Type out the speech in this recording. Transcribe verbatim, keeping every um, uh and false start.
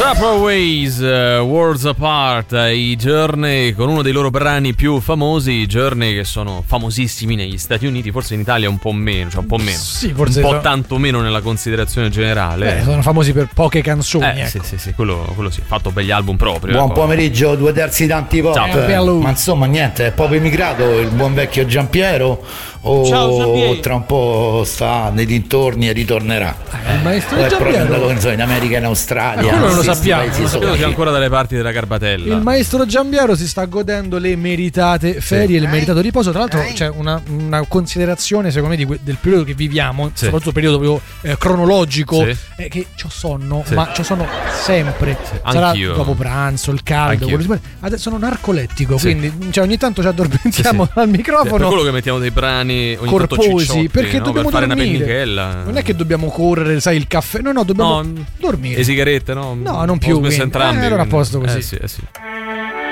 Vaporwaves, uh, Worlds Apart, i Journey con uno dei loro brani più famosi, i Journey che sono famosissimi negli Stati Uniti, forse in Italia un po' meno, cioè un po' meno, sì, forse un po' sono... tanto meno nella considerazione generale. Eh, sono famosi per poche canzoni. Eh, ecco. sì, sì, sì, quello, quello sì, fatto begli album proprio. Buon ecco. pomeriggio, due terzi d'antipop. Ciao. Ma insomma niente, è proprio emigrato il buon vecchio Giampiero o Ciao, tra un po' sta nei dintorni e ritornerà. Eh, il maestro O è proprio Giampiero. andato, che ne so, in America e in Australia. Ma quello non lo Sì, sappiamo, paesi non lo soli. Credo sia ancora dalle parti della Garbatella. Il maestro Giambiaro si sta godendo le meritate ferie, il meritato riposo. Tra l'altro c'è una, una considerazione secondo me di que- del periodo che viviamo, Sì. soprattutto proprio periodo proprio eh, cronologico, Sì. è che c'ho sonno, Sì. ma c'ho sonno sempre. Sì, Sarà anch'io. dopo pranzo, il caldo, Anch'io. quello che si può- adesso sono narcolettico, Sì. quindi cioè, ogni tanto ci addormentiamo Sì, sì. al Sì, per microfono. quello che mettiamo dei brani ogni tanto Corposi, cicciotti, perché no? dobbiamo per fare dormire. una pennichella. Non è che dobbiamo correre, sai, il caffè. No, no, dobbiamo No, dormire. le sigarette, no? No, non Ho più, smesso quindi. entrambi. Eh, allora a quindi- posto così. Eh sì, eh sì.